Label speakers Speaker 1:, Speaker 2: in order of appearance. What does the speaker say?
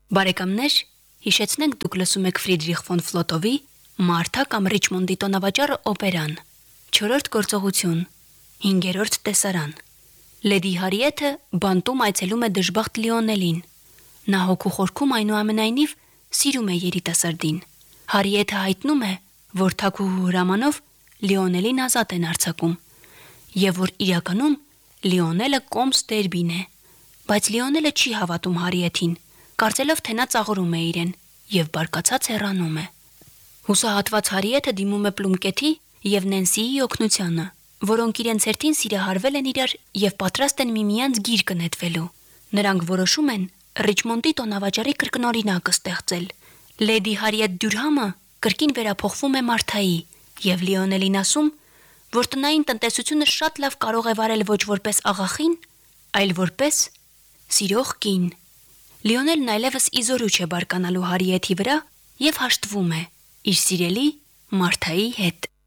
Speaker 1: Բարեկամներ, հիշեցնենք դուք լսում եք Ֆրիդրիխ ֆոն Ֆլոտովի Մարթա կամ Ռիչմոնդի տոնավաճառ օպերան, 4-րդ գործողություն, 5-րդ տեսարան։ Լեդի Հարիեթը բանտում այցելում է դժբախտ Լիոնելին։ Նա հոգու խորքում այնուամենայնիվ սիրում է երիտասարդին։ Հարիեթը հայտնում է, որ թագուհու հրամանով Լիոնելին ազատ են արձակում, եւ որ իրականում Լիոնելը կոմս Դերբին է, բայց Լիոնելը չի հավատում Հարիեթին, կարծելով թե նա ծաղրում է իրեն եւ բարկացած հեռանում է։ Հուսահատված Հարիեթը դիմում է Պլումկեթի եւ Նենսիի օգնությանը, որոնք իրենց հերթին սիրահարվել են իրար եւ պատրաստ են միմյանց գիրկը նետվելու։ Նրանք որոշում են Ռիչմոնդի տոնավաճառի կրկնօրինակը ստեղծել։ Լեդի Հարիեթ Դյուրհամը կրկին վերափոխվում է Մարթայի եւ Լիոնելին ասում, որ տնային տնտեսությունը շատ լավ կարող է վարել ոչ որպես աղախին, այլ որպես սիրող կին։ Լիոնելն այլևս իզորու չէ բարկանալու Հարիեթի վրա եւ հաշտվում է իր սիրելի Մարթայի հետ։